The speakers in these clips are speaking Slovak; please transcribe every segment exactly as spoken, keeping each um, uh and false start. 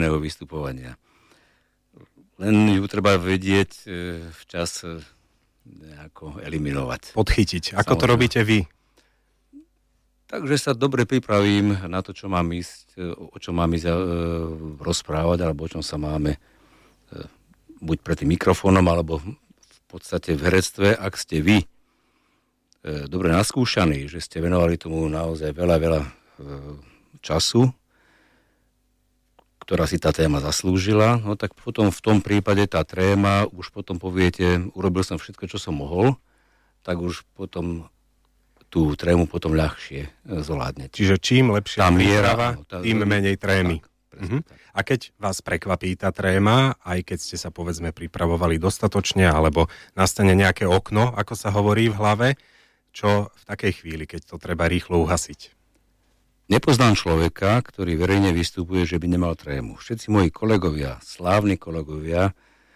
prirodzeného vystupovania. Len ju treba vedieť včas nejako eliminovať. Podchytiť. Ako Samozrejme. To robíte vy? Takže sa dobre pripravím na to, čo mám ísť, o čom mám ísť e, rozprávať, alebo o čom sa máme e, buď pred tým mikrofónom, alebo v podstate v herectve, ak ste vy e, dobre naskúšaní, že ste venovali tomu naozaj veľa, veľa e, času, ktorá si tá téma zaslúžila, no tak potom v tom prípade tá tréma, už potom poviete, urobil som všetko, čo som mohol, tak už potom tú trému potom ľahšie zvládnete. Čiže čím lepšia tá miera, tá, tým menej trémy. Tak, presne, mhm. tak. A keď vás prekvapí tá tréma, aj keď ste sa povedzme pripravovali dostatočne, alebo nastane nejaké okno, ako sa hovorí v hlave, čo v takej chvíli, keď to treba rýchlo uhasiť? Nepoznám človeka, ktorý verejne vystupuje, že by nemal trému. Všetci moji kolegovia, slávni kolegovia,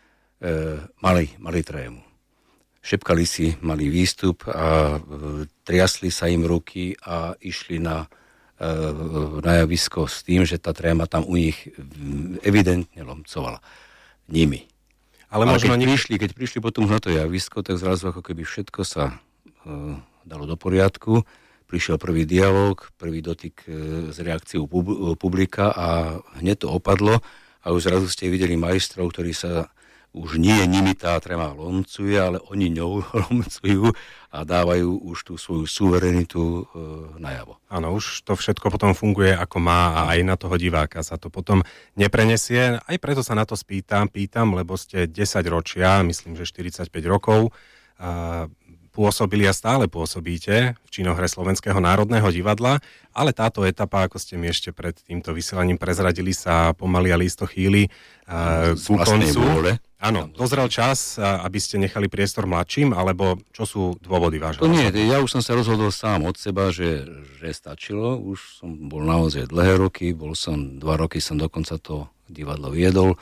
e, mali, mali trému. Šepkali si, mali výstup a e, triasli sa im ruky a išli na, e, na javisko s tým, že tá tréma tam u nich evidentne lomcovala nimi. Ale, Ale keď, nik- prišli, keď prišli potom na to javisko, tak zrazu ako keby všetko sa e, dalo do poriadku. Prišiel prvý dialóg, prvý dotyk e, s reakciou pub- publika a hneď to opadlo a už zrazu ste videli majstrov, ktorí sa už nie nimi tá tréma lomcuje, ale oni ňou lomcujú a dávajú už tú svoju suverenitu e, najavo. Áno, už to všetko potom funguje ako má a aj na toho diváka sa to potom neprenesie. Aj preto sa na to spýtam, pýtam, lebo ste desať ročia, myslím, že štyridsaťpäť rokov, a pôsobili a stále pôsobíte v činohre Slovenského národného divadla, ale táto etapa, ako ste mi ešte pred týmto vysielaním prezradili, sa pomaly a lísto chýli uh, ku koncu. Áno, dozrel čas, aby ste nechali priestor mladším, alebo čo sú dôvody vášho? To nie, ja už som sa rozhodol sám od seba, že, že stačilo. Už som bol naozaj dlhé roky, bol som, dva roky som dokonca to divadlo viedol.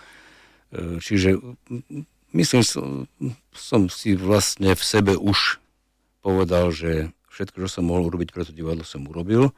Čiže myslím, som, som si vlastne v sebe už povedal, že všetko, čo som mohol urobiť pre to divadlo, som urobil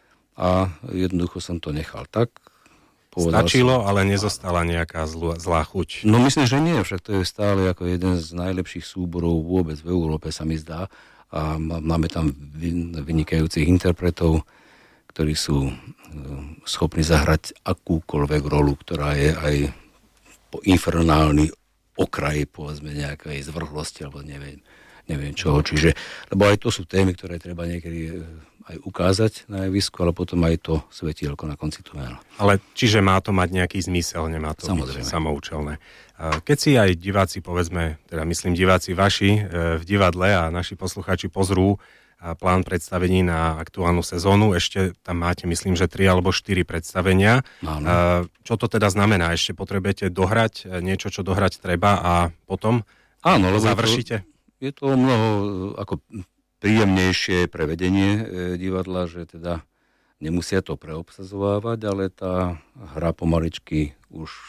a jednoducho som to nechal tak. Stačilo, som, ale nezostala nejaká zlá, zlá chuť. No myslím, že nie, však to je stále ako jeden z najlepších súborov vôbec v Európe, sa mi zdá. A máme tam vynikajúcich interpretov, ktorí sú schopní zahrať akúkoľvek rolu, ktorá je aj po infernálny okraj, povedzme, nejakej zvrhlosti, alebo neviem, neviem čoho. Čiže, lebo aj to sú témy, ktoré treba niekedy aj ukázať na javisku, ale potom aj to svetielko na konci tunela. Ale čiže má to mať nejaký zmysel, nemá to byť samoučelné. Keď si aj diváci, povedzme, teda myslím diváci vaši v divadle a naši poslucháči pozrú plán predstavení na aktuálnu sezónu, ešte tam máte, myslím, že tri alebo štyri predstavenia. Áno. Čo to teda znamená? Ešte potrebujete dohrať niečo, čo dohrať treba a potom Áno, lebo završíte? Je to, je to mnoho ako príjemnejšie pre vedenie e, divadla, že teda nemusia to preobsazovávať, ale tá hra pomaličky už e,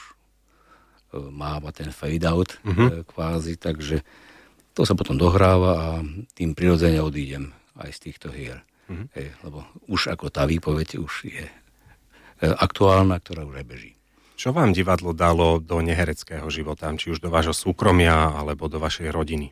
máva ten fade out mm-hmm. e, kvázi, takže to sa potom dohráva a tým prirodzene odídem aj z týchto hier. Mm-hmm. E, lebo už ako tá výpoveď už je e, aktuálna, ktorá už aj beží. Čo vám divadlo dalo do nehereckého života, či už do vášho súkromia, alebo do vašej rodiny?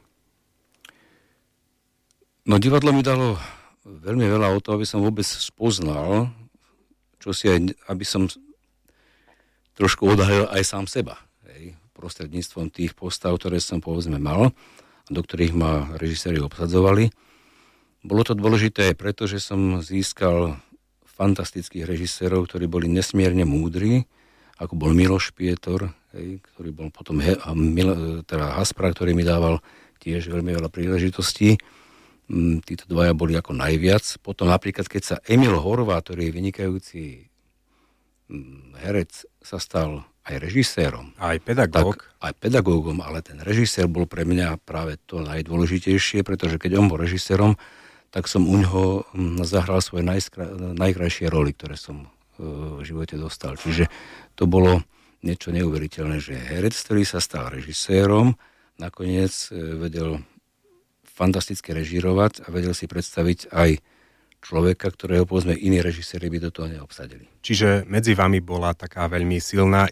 No divadlo mi dalo veľmi veľa o to, aby som vôbec spoznal, čo si aj, aby som trošku odhalil aj sám seba. Hej, prostredníctvom tých postav, ktoré som povedzme mal, do ktorých ma režiséri obsadzovali. Bolo to dôležité aj preto, že som získal fantastických režisérov, ktorí boli nesmierne múdri, ako bol Miloš Pietor, hej, ktorý bol potom he, a Mil, teda Haspra, ktorý mi dával tiež veľmi veľa príležitostí. Títo dvaja boli ako najviac. Potom napríklad, keď sa Emil Horvá, ktorý je vynikajúci herec, sa stal aj režisérom. Aj pedagóg. Tak, aj pedagógom, ale ten režisér bol pre mňa práve to najdôležitejšie, pretože keď on bol režisérom, tak som u ňoho zahral svoje najskra- najkrajšie roly, ktoré som v živote dostal. Čiže to bolo niečo neuveriteľné, že herec, ktorý sa stal režisérom, nakoniec vedel fantasticky režírovať a vedel si predstaviť aj človeka, ktorého povedzme iní režiséri by do toho neobsadili. Čiže medzi vami bola taká veľmi silná